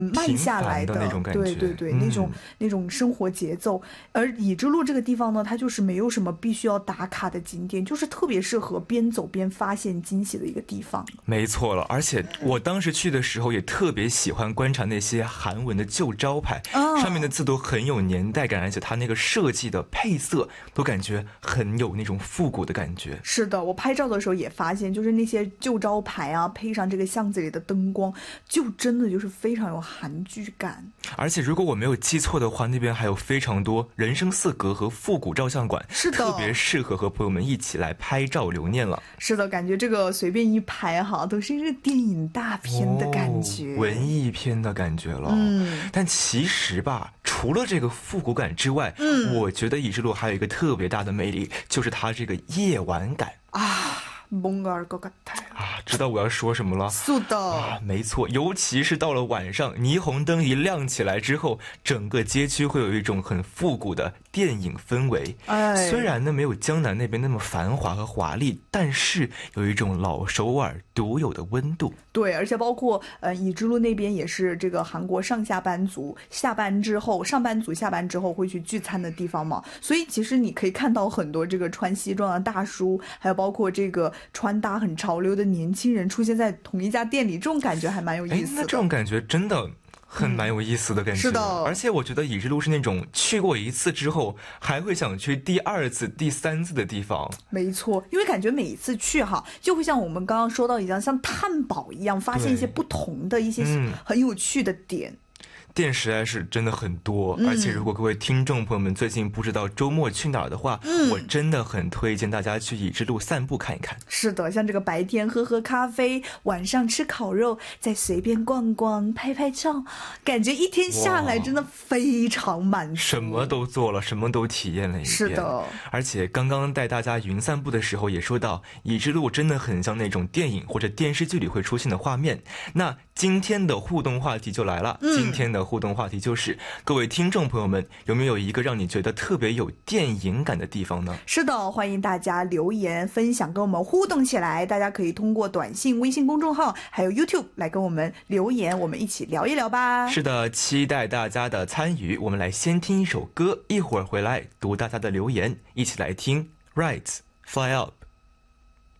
慢下来的那种感觉， 对对对，那种生活节奏。而乙支路这个地方呢，它就是没有什么必须要打卡的景点，就是特别适合边走边发现惊喜的一个地方。 没错了，而且我当时去的时候也特别喜欢观察那些韩文的旧招牌，上面的字都很有年代感，而且它那个设计的配色都感觉很有那种复古的感觉。 是的，我拍照的时候也发现，就是那些旧招牌啊，配上这个巷子里的灯光，就真的就是非常有韩剧感。 而且如果我没有记错的话，那边还有非常多人生四格和复古照相馆， 是的， 特别适合和朋友们一起来拍照留念了。 是的，感觉这个随便一拍哈，都是一个电影大片的感觉， 文艺片的感觉了。但其实吧，除了这个复古感之外，我觉得乙支路还有一个特别大的魅力，就是它这个夜晚感啊。뭔가 알 것 같아요. 知道我要说什么了。 是的， 没错，尤其是到了晚上，霓虹灯一亮起来之后，整个街区会有一种很复古的电影氛围。虽然呢没有江南那边那么繁华和华丽，但是有一种老首尔独有的温度。 对，而且包括乙支路那边也是这个韩国上班族下班之后会去聚餐的地方嘛，所以其实你可以看到很多这个穿西装的大叔，还有包括这个穿搭很潮流的年轻人出现在同一家店里，这种感觉还蛮有意思的。 那这种感觉真的很蛮有意思的感觉。 是的， 而且我觉得乙支路是那种去过一次之后还会想去第二次第三次的地方。 没错，因为感觉每一次去哈，就会像我们刚刚说到一样，像探宝一样，发现一些不同的一些很有趣的点。 店实在是真的很多，而且如果各位听众朋友们最近不知道周末去哪儿的话，我真的很推荐大家去乙支路散步看一看。 是的，像这个白天喝咖啡，晚上吃烤肉，再随便逛逛拍照，感觉一天下来真的非常满足， 什么都做了，什么都体验了一遍。 是的， 而且刚刚带大家云散步的时候也说到，乙支路真的很像那种电影或者电视剧里会出现的画面。那今天的互动话题就来了，今天的互动话题就是各位听众朋友们，有没有一个让你觉得特别有电影感的地方呢？ 是的，欢迎大家留言分享，跟我们互动起来。大家可以通过短信、微信公众号还有 YouTube 来跟我们留言，我们一起聊一聊吧。 是的，期待大家的参与。我们来先听一首歌，一会儿回来读大家的留言，一起来听 Right Fly Out。